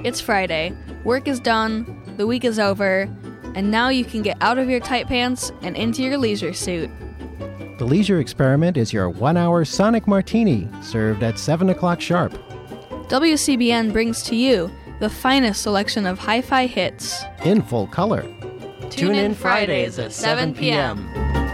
It's Friday, work is done, the week is over, and now you can get out of your tight pants and into your leisure suit. The Leisure Experiment is your 1-hour Sonic Martini, served at 7 o'clock sharp. WCBN brings to you the finest selection of hi-fi hits. In full color. Tune in Fridays at 7 p.m.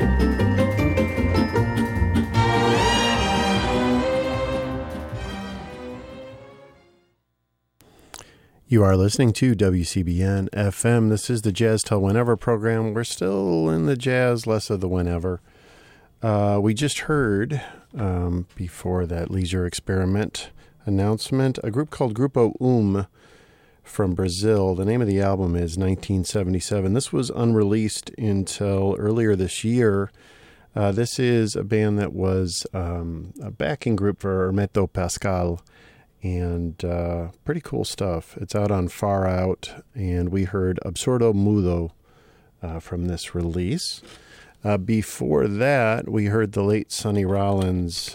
You are listening to WCBN FM. This is the Jazz Till Whenever program. We're still in the jazz, less of the whenever. We just heard, before that Leisure Experiment announcement, a group called Grupo from Brazil. The name of the album is 1977. This was unreleased until earlier this year. This is a band that was a backing group for Hermeto Pascoal. And pretty cool stuff. It's out on Far Out, and we heard Absurdo Mudo from this release. Before that, we heard the late Sonny Rollins,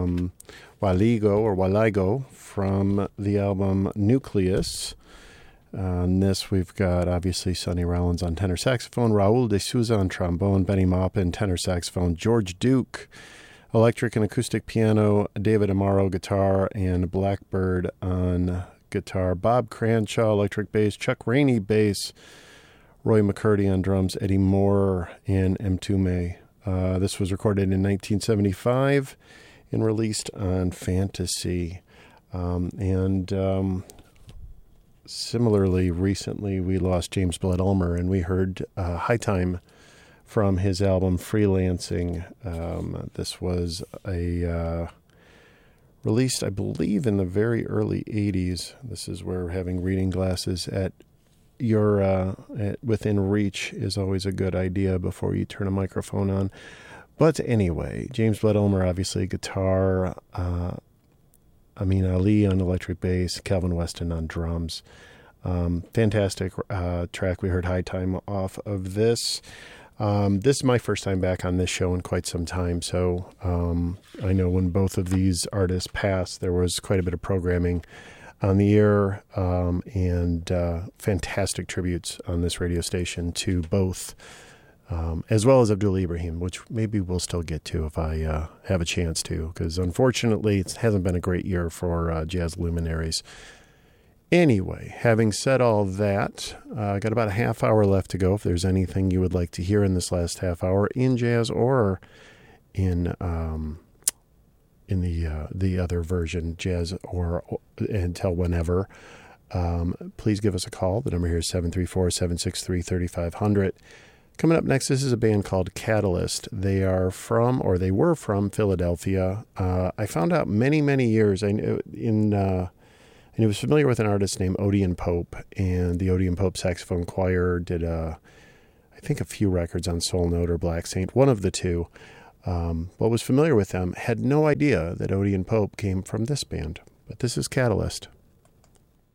Waligo from the album Nucleus. On this, we've got, obviously, Sonny Rollins on tenor saxophone, Raul de Souza on trombone, Benny Maupin tenor saxophone, George Duke electric and acoustic piano, David Amaro guitar, and Blackbird on guitar, Bob Cranshaw electric bass, Chuck Rainey bass, Roy McCurdy on drums, Eddie Moore, and Mtume. This was recorded in 1975 and released on Fantasy. Similarly, recently we lost James Blood Ulmer, and we heard High Time from his album Freelancing. This was released, I believe, in the very early 80s. This is where having reading glasses at your within reach is always a good idea before you turn a microphone on. But anyway, James Blood Ulmer, obviously, guitar, Amin Ali on electric bass, Calvin Weston on drums. Fantastic track. We heard High Time off of this. This is my first time back on this show in quite some time, so I know when both of these artists passed, there was quite a bit of programming on the air and fantastic tributes on this radio station to both, as well as Abdul Ibrahim, which maybe we'll still get to if I have a chance to, because unfortunately it hasn't been a great year for jazz luminaries. Anyway, having said all that, got about a half hour left to go. If there's anything you would like to hear in this last half hour in jazz or in the other version, jazz or until whenever, please give us a call. The number here is 734-763-3500. Coming up next, this is a band called Catalyst. They were from Philadelphia. I found out many years and he was familiar with an artist named Odeon Pope, and the Odeon Pope Saxophone Choir did, I think, a few records on Soul Note or Black Saint, one of the two. But was familiar with them, had no idea that Odeon Pope came from this band. But this is Catalyst.